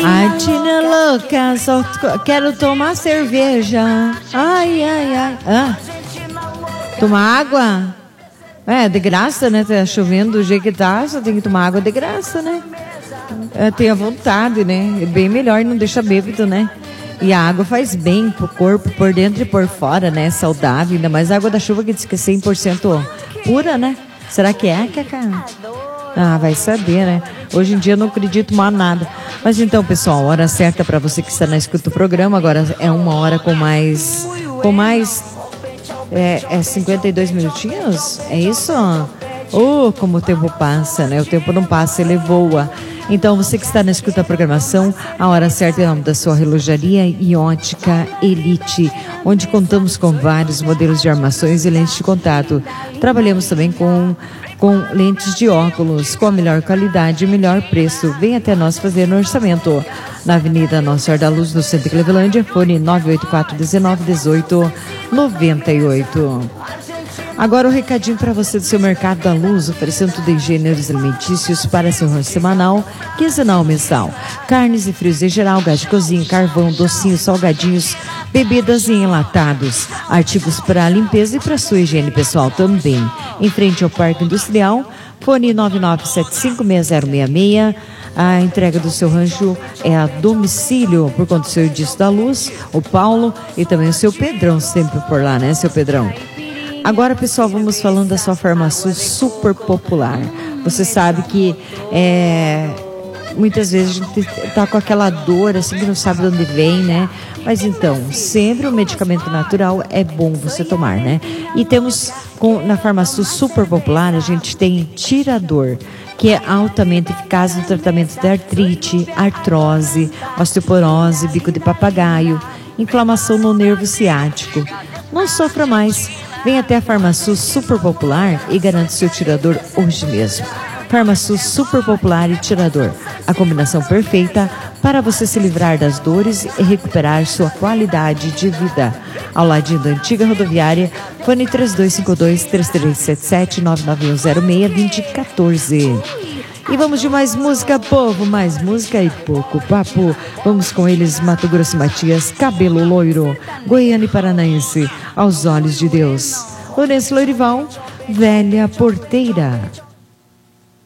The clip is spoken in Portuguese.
Ai, Tina louca, só quero tomar cerveja. Ai, ai, ai. Ah, tomar água? É, de graça, né? Tá chovendo do jeito que tá, só tem que tomar água de graça, né? Tenha vontade, né? É bem melhor, não deixa bêbado, né? E a água faz bem pro corpo, por dentro e por fora, né? Saudável, ainda mais a água da chuva que diz que é 100% pura, né? Será que é, Cacá? Ah, vai saber, né? Hoje em dia eu não acredito mais nada. Mas então, pessoal, hora certa para você que está na escuta do programa. Agora é 1h com mais 52 minutinhos? É isso? Como o tempo passa, né? O tempo não passa, ele voa. Então, você que está na escuta da programação, a hora certa é o nome da sua relojaria e ótica Elite, onde contamos com vários modelos de armações e lentes de contato. Trabalhamos também com lentes de óculos, com a melhor qualidade e melhor preço. Vem até nós fazer no orçamento. Na Avenida Nossa Senhora da Luz, no centro de Clevelândia, fone 984-19-18-98. Agora o recadinho para você do seu Mercado da Luz, oferecendo tudo em gêneros alimentícios para seu rancho semanal, quinzenal, mensal. Carnes e frios em geral, gás de cozinha, carvão, docinhos, salgadinhos, bebidas e enlatados. Artigos para limpeza e para sua higiene pessoal também. Em frente ao Parque Industrial, fone 99756066. A entrega do seu rancho é a domicílio, por conta do seu Edilson da Luz, o Paulo e também o seu Pedrão, sempre por lá, né, seu Pedrão? Agora, pessoal, vamos falando da sua farmácia super popular. Você sabe que muitas vezes a gente tá com aquela dor, assim, que não sabe de onde vem, né? Mas então, sempre o medicamento natural é bom você tomar, né? E temos, na farmácia super popular, a gente tem tirador, que é altamente eficaz no tratamento de artrite, artrose, osteoporose, bico de papagaio, inflamação no nervo ciático. Não sofra mais. Vem até a Farmasul Super Popular e garante seu tirador hoje mesmo. Farmasul Super Popular e tirador. A combinação perfeita para você se livrar das dores e recuperar sua qualidade de vida. Ao ladinho da antiga rodoviária, fone 3252-3377 99106-2014. E vamos de mais música, povo, mais música e pouco papo. Vamos com eles, Mato Grosso e Matias, Cabelo Loiro, Goiânia e Paranaense, Aos Olhos de Deus. Lourenço Lourival, Velha Porteira.